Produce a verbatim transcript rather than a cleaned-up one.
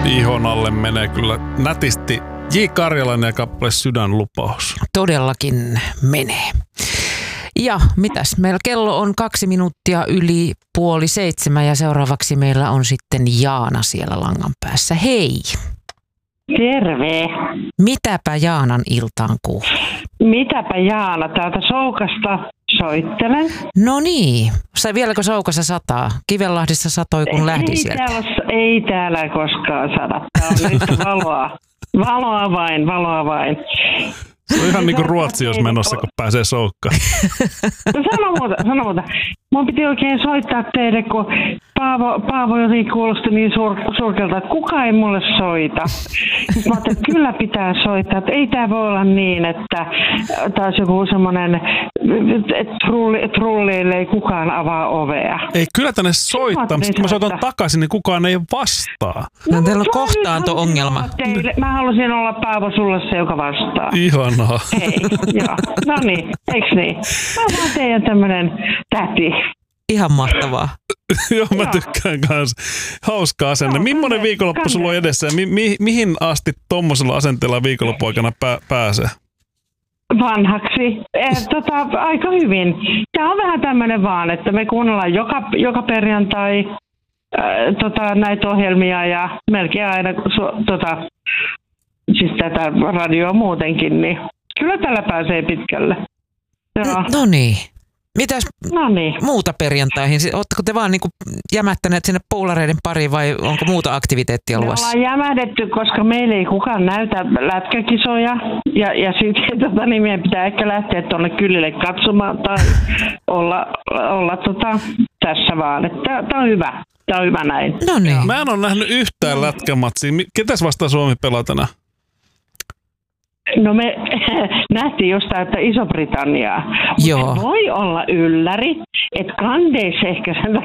ihon alle menee kyllä nätisti J. Karjalainen ja kappale Sydänlupaus. Todellakin menee. Ja mitäs? Meillä kello on kaksi minuuttia yli puoli seitsemän ja seuraavaksi meillä on sitten Jaana siellä langan päässä. Hei! Terve! Mitäpä Jaanan iltaan kuuluu? Mitäpä Jaana, täältä Soukasta soittelen. No niin, sai vieläkö Soukassa sataa? Kivenlahdissa satoi kun lähti ei sieltä. Täällä, ei täällä koskaan sada. Tää on nyt valoa. Valoa vain, valoa vain. Se on ihan niin kuin Ruotsi, jos menossa, kun pääsee Soukkaan. No sano muuta, sano muuta. Mun piti oikein soittaa teille, kun Paavo, Paavo jotenkin kuulosti niin sur, surkelta, että kukaan ei mulle soita. Sitten mä ajattelin, että kyllä pitää soittaa, että ei tää voi olla niin, että taas joku semmoinen, että trulli, trulleille ei kukaan avaa ovea. Ei, kyllä tänne soittaa, mutta kun mä soitan takaisin, niin kukaan ei vastaa. No, teillä on kohtaanto-ongelma. Mä halusin olla Paavo sulle se, joka vastaa. Ihanaa. Hei, joo. No niin, eiks niin? Mä oon vaan teidän tämmönen täti. Ihan mahtavaa. Joo, mä tykkään kanssa. Hauska asenne. Joo, Millainen kanne, viikonloppu kanne. sulla on edessä ja mi- mi- mihin asti tommosella asenteella viikonloppuaikana pä- pääsee? Vanhaksi. Eh, tota, aika hyvin. Tämä on vähän tämmöinen vaan, että me kuunnellaan joka, joka perjantai äh, tota, näitä ohjelmia ja melkein aina su, tota, siis tätä radioa muutenkin, niin kyllä tällä pääsee pitkälle. Joo. No niin. Mitäs No niin. muuta perjantaihin? Oletteko te vaan niinku jämättäneet sinne poulareiden pariin vai onko muuta aktiviteettia Me luvassa? ollaan jämähdetty, koska meillä ei kukaan näytä lätkäkisoja. Ja, ja sitten tota, niin meidän pitää ehkä lähteä tuonne kylille katsomaan tai olla, olla tota, tässä vaan. Tämä on hyvä. Tämä on hyvä näin. No niin. Mä en ole nähnyt yhtään lätkämatsia. Mi- Ketäs vastaan Suomi pelaa tänään? No me nähtiin jostain, että Iso-Britanniaa. Joo. Voi olla ylläri, että kandeissa ehkä sen